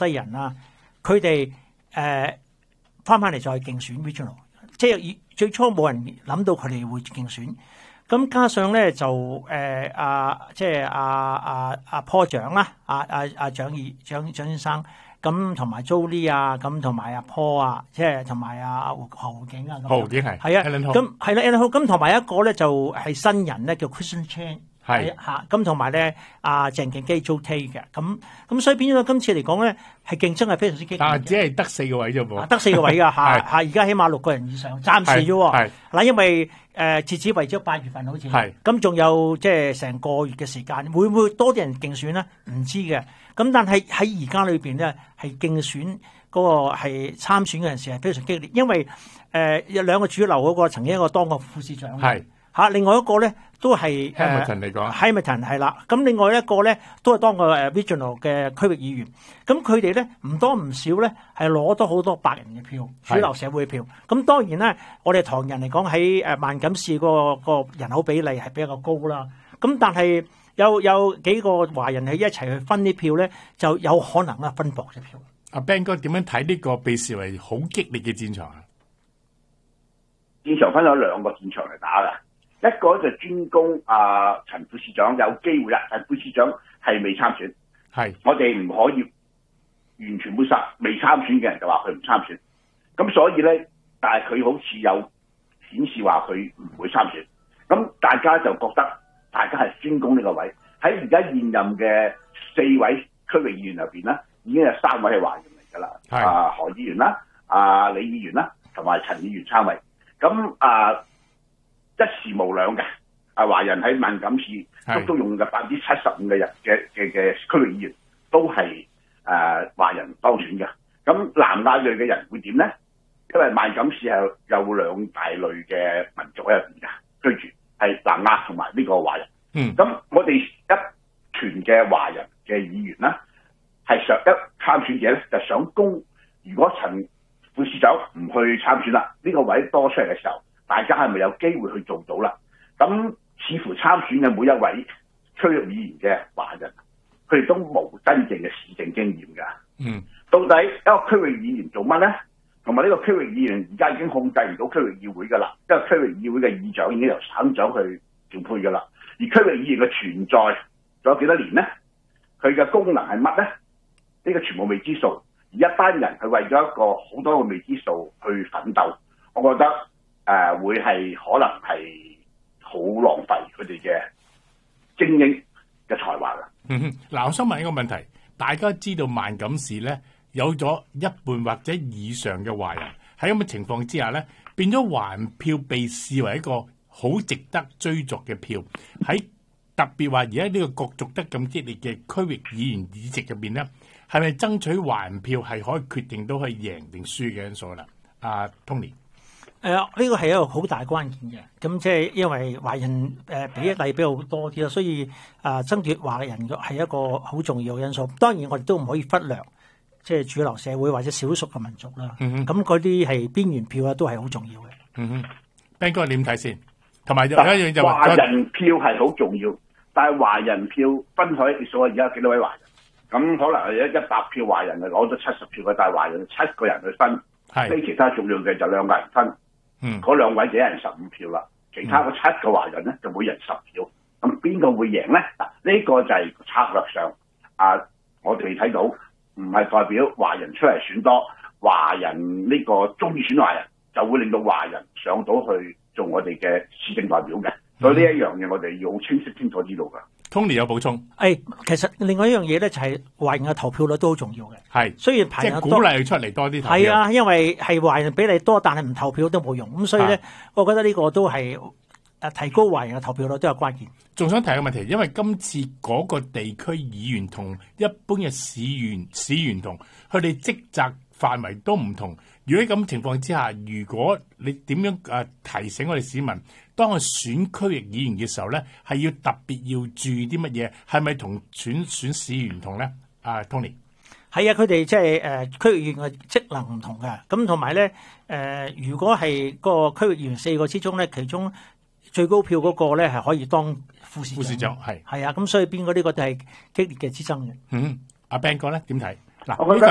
西人啦，佢哋翻嚟再競選 regional， 即係最初冇人諗到佢哋會競選。咁加上咧就即係阿坡長啦，蔣先生，咁同埋 Jolie 啊，咁同埋阿坡啊，即係同埋阿侯景啊， 侯景係啊，咁係啦 ，Alan Ho， 咁同埋一個咧就係新人咧叫 Christian Chan。係嚇，咁同埋咧，鄭敬基 Joe Tate 嘅，咁所以變咗今次嚟講咧，係競爭係非常之激烈。 但係只係得4個位啫噃， 得4個位㗎嚇，而家起碼6個人以上，暫時啫喎。嗱，因為截止為咗8月份好似，咁仲有即係成個月嘅時間，會唔會多啲人競選咧？唔知嘅。咁但係喺而家裏邊咧，係競選嗰個係參選嘅陣時係非常激烈，因為有2個主流嗰個曾經一個當過副市長。嚇，另外一個咧都係 Hamilton 嚟講 ，Hamilton 係啦。咁另外一個咧都係當過regional 嘅區域議員。咁佢哋咧唔多唔少咧係攞到好多白人嘅票，主流社會嘅票。咁當然咧，我哋唐人嚟講喺萬錦市個人口比例係比較高啦。咁但係有幾個華人係一齊去分啲票咧，就有可能啦分薄隻票。 阿 Ben 哥點樣睇呢個被視為好激烈嘅戰場啊？ 戰場分咗2個戰場嚟打㗎。一個就專攻陳副市長有機會啦，陳副市長係未參選，我哋唔可以完全抹殺未參選嘅人就話佢唔參選，咁所以咧，但係佢好似有顯示話佢唔會參選，咁大家就覺得大家係專攻呢個位。喺而家現任嘅4位區域議員入邊咧，已經有3位係華人嚟㗎啦，何議員啦、李議員啦，同埋陳議員參位，咁一時無兩嘅，華人喺萬錦市都用嘅75%嘅人嘅區域議員都係華人當選嘅。咁南亞裔嘅人會點咧？因為萬錦市係有2大類嘅民族喺入邊嘅居住，係南亞同埋呢個華人。咁我哋一團嘅華人嘅議員咧，係一參選者咧就想攻，如果陳副市長唔去參選啦，呢個位多出嚟嘅時候，大家係咪有機會去做到啦？咁似乎參選嘅每一位區域議員嘅華人，佢哋都冇真正嘅市政經驗㗎。到底一個區域議員做乜咧？同埋呢個區域議員而家已經控制唔到區域議會㗎啦，因為區域議會嘅議長已經由省長去調配㗎啦。而區域議員嘅存在仲有幾多年咧？佢嘅功能係乜咧？呢個全部未知數。而一班人係為咗一個好多個未知數去奮鬥，我覺得會係可能係好浪費佢哋嘅精英嘅才華啦。 嗱，我想問一個問題，大家知道萬錦市咧有咗一半或者以上嘅華人，喺咁嘅情況之下咧，變咗華人票被視為一個好值得追逐嘅票。喺特別話而家呢個角逐得咁激烈嘅區域議員議席入邊咧，係咪爭取華人票係可以決定到係贏定輸嘅因素啦？阿 Tony。 呢個係一個好大關鍵嘅，咁即係因為華人比例比較多啲啦，所以爭奪華人係一個好重要嘅因素。當然我哋都唔可以忽略即係主流社會或者少數嘅民族啦。咁嗰啲係邊緣票啊，都係好重要嘅。 Ben 哥你點睇先？同埋有一樣就華人票係好重要，但係華人票分開你數下而家有幾多位華人？咁可能係100票華人攞咗70票嘅，但係華人7個人去分，非其他重要嘅就2個人分。嗰2位就一人15票啦，其他嗰7個華人咧就每人10票。咁邊個會贏咧？嗱，呢個就係策略上我哋睇到唔係代表華人出嚟選多，華人呢個中意選華人就會令到華人上到去做我哋嘅市政代表嘅。所以呢一樣嘢我哋要好清楚知道㗎。 Tony 有補充？ 其實另外一樣嘢咧就係華人嘅投票率都好重要嘅。 係， 雖然排即係鼓勵佢出嚟多啲投票。 係啊，因為係華人比例多，但係唔投票都冇用。咁所以咧，我覺得呢個都係提高華人嘅投票率都有關鍵。 仲想提個問題，因為今次嗰個地區議員同一般嘅市員同佢哋職責範圍都唔同。如果喺咁情況之下，如果你點樣提醒我哋市民，當佢選區域議員嘅時候咧，係要特別要注意啲乜嘢？係咪同選市員唔同咧？Tony 係啊，佢哋即係區域議員嘅職能唔同嘅。咁同埋咧如果係個區域議員4個之中咧，其中最高票嗰個咧係可以當副市長。係啊，咁所以邊個呢個就係激烈嘅之爭嘅。 阿 Ben 哥咧點睇？嗱， 我覺得